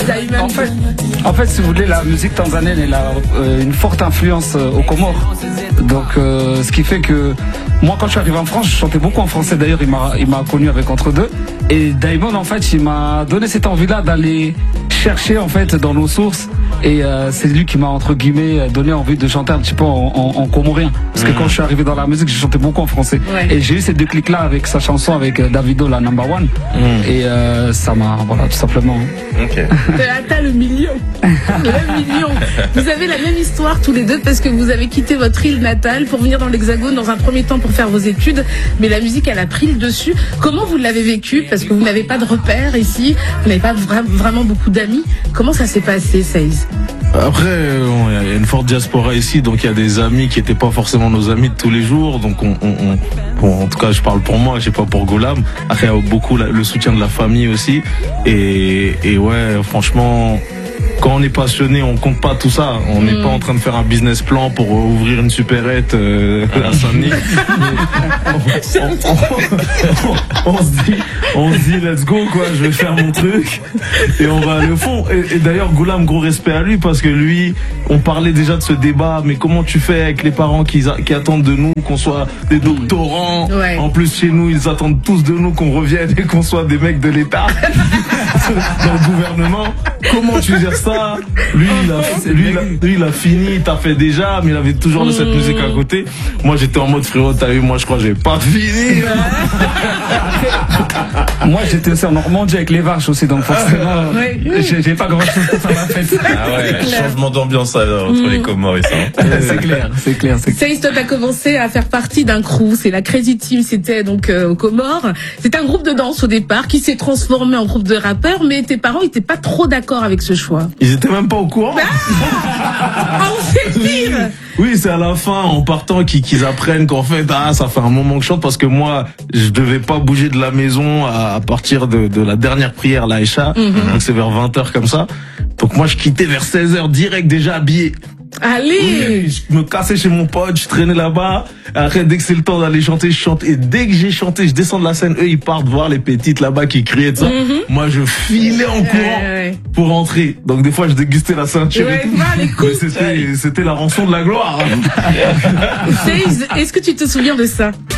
Diamond. En fait, si vous voulez, la musique tanzanienne, elle a une forte influence aux Comores. Donc, ce qui fait que moi, quand je suis arrivé en France, je chantais beaucoup en français. D'ailleurs, il m'a connu avec Entre deux. Et Diamond, en fait, il m'a donné cette envie-là d'aller chercher, en fait, dans nos sources. Et c'est lui qui m'a, entre guillemets, donné envie de chanter un petit peu en comorien. Parce que quand je suis arrivé dans la musique, je chantais beaucoup en français. Ouais. Et j'ai eu ces déclics-là avec sa chanson avec Davido, la Number One. Et ça m'a, voilà, tout simplement. Okay. T'as le million. Le million. Vous avez la même histoire tous les deux parce que vous avez quitté votre île natale pour venir dans l'Hexagone dans un premier temps pour faire vos études. Mais la musique, elle a pris le dessus. Comment vous l'avez vécu? Parce que vous n'avez pas de repères ici. Vous n'avez pas vraiment beaucoup d'amis. Comment ça s'est passé, Seize? Après, il y a une forte diaspora ici, donc il y a des amis qui n'étaient pas forcément nos amis de tous les jours. Donc bon, en tout cas, je parle pour moi, je sais pas pour Goulam. Après, il y a beaucoup le soutien de la famille aussi. Et ouais, franchement, quand on est passionné, on compte pas tout ça. On n'est pas en train de faire un business plan pour ouvrir une supérette à Saint-Denis. On se dit, let's go, quoi. Je vais faire mon truc et on va aller au fond. Et d'ailleurs, Goulam, gros respect à lui parce que lui, on parlait déjà de ce débat. Mais comment tu fais avec les parents qui attendent de nous qu'on soit des doctorants? Ouais. En plus, chez nous, ils attendent tous de nous qu'on revienne et qu'on soit des mecs de l'État dans le gouvernement. Comment tu gères ça? Lui, il a fini, t'as fait déjà, mais il avait toujours de cette musique à côté. Moi, j'étais en mode frérot, t'as vu, moi, je crois que j'ai pas fini. Moi, j'étais aussi en Normandie avec les vaches aussi, donc forcément, j'ai pas grand chose pour faire la fête. Ah ouais, changement d'ambiance entre les Comores et ça. C'est clair. Seize, toi, t'as commencé à faire partie d'un crew, c'est la Crazy Team, c'était donc aux Comores. C'est un groupe de danse au départ qui s'est transformé en groupe de rappeurs, mais tes parents étaient pas trop d'accord avec ce choix. Ils étaient même pas au courant. C'est pire. Oui, c'est à la fin, en partant, qu'ils apprennent qu'en fait, ça fait un moment que je chante parce que moi, je devais pas bouger de la maison à partir de la dernière prière, la Isha. Donc c'est vers 20h comme ça. Donc moi, je quittais vers 16h direct, déjà habillé. Allez! Oui, je me cassais chez mon pote, je traînais là-bas. Après, dès que c'est le temps d'aller chanter, je chante. Et dès que j'ai chanté, je descends de la scène. Eux, ils partent voir les petites là-bas qui criaient de ça. Moi, je filais en courant pour rentrer. Donc, des fois, je dégustais la ceinture. Mais c'était la rançon de la gloire. Seize, est-ce que tu te souviens de ça?